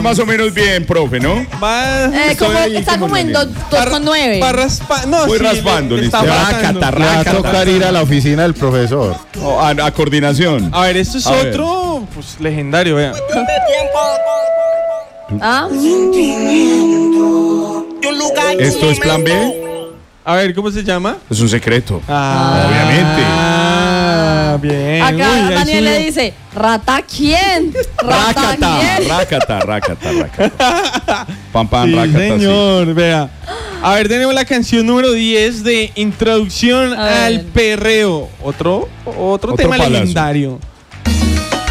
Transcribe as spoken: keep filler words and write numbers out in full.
más o menos bien, profe, ¿no? Va, Eh, como, ahí está como como en en dos con nueve. Va raspa, no, Voy sí, raspando, le- le listo. está Rácata, bajando. Le va a rácata. tocar ir a la oficina del profesor. Oh, a, a coordinación. A ver, esto es A ver. otro, pues legendario, vea. ¿Ah? ¿Esto es plan B? A ver, ¿cómo se llama? Es un secreto. Ah, Obviamente. Ah, bien. Acá Uy, ahí Daniel le subió. dice, ¿rata quién? ¿Rata Rácata, quién? rácata, rácata, rácata. Pam, pam, Sí, rácata, sí. señor, vea. A ver, tenemos la canción número diez de Introducción A ver. al Perreo. Otro, otro, Otro tema palazo. legendario.